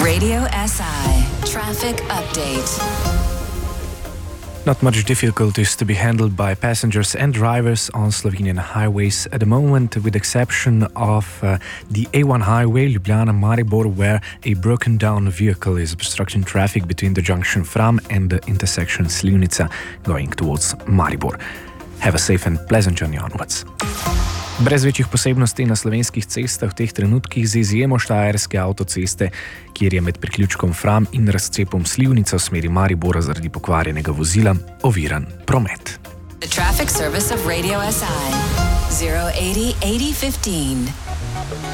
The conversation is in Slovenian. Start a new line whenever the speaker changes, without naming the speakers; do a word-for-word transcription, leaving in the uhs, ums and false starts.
Radio S I Traffic Update.
Not much difficulties to be handled by passengers and drivers on Slovenian highways at the moment, with exception of uh, the A one highway, Ljubljana-Maribor, where a broken down vehicle is obstructing traffic between the junction Fram and the intersection Slivnica going towards Maribor. Have a safe and pleasant journey onwards. Brez večjih posebnosti na slovenskih cestah v teh trenutkih, z izjemo štajerske avtoceste, kjer je med priključkom Fram in razcepom Slivnica v smeri Maribora zaradi pokvarjenega vozila oviran promet.
The traffic service of Radio S I zero eighty eighty fifteen.